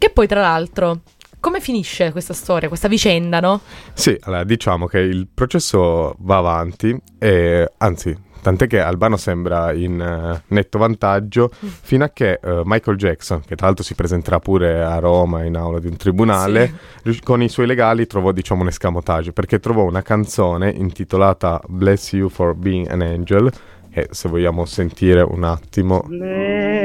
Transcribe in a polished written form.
Che poi, tra l'altro, come finisce questa storia, questa vicenda, no? Sì, allora diciamo che il processo va avanti e anzi, tant'è che Albano sembra in netto vantaggio fino a che Michael Jackson, che tra l'altro si presenterà pure a Roma in aula di un tribunale, con i suoi legali trovò diciamo un escamotage, perché trovò una canzone intitolata Bless You for Being an Angel, e se vogliamo sentire un attimo...